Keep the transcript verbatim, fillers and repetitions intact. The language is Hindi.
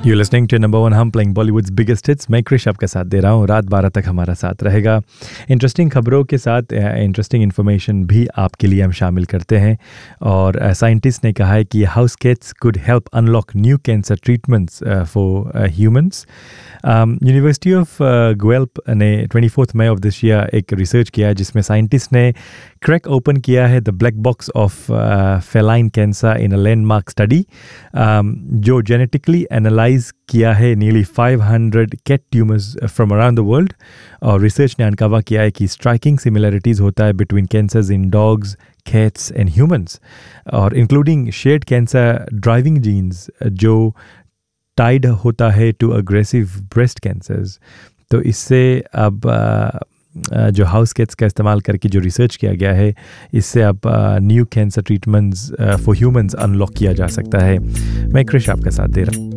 You're listening to number one हम playing Bollywood's biggest hits. मैं क्रिश आपका साथ दे रहा हूँ. रात बारह तक हमारा साथ रहेगा. इंटरेस्टिंग खबरों के साथ इंटरेस्टिंग इन्फॉर्मेशन भी आपके लिए हम शामिल करते हैं. और साइंटिस्ट ने कहा है कि house cats could help unlock new cancer treatments uh, for uh, humans. University of ग्वेल्प ने twenty fourth May of this year एक रिसर्च किया है जिसमें साइंटिस्ट ने क्रैक ओपन किया है the black box of feline cancer in a landmark study जो जेनेटिकली एनालाइज किया है nearly five hundred cat tumours from around the world. और रिसर्च ने अनकवर किया है कि स्ट्राइकिंग सिमिलरिटीज़ होता है between cancers in dogs, cats and humans, और including shared cancer driving jeans जो टाइड होता है टू अग्रेसिव ब्रेस्ट कैंसर्स. तो इससे अब जो हाउस कैट्स का इस्तेमाल करके जो रिसर्च किया गया है इससे अब new cancer treatments for humans unlock किया जा सकता है. मैं क्रिश आपका साथ दे रहा हूँ.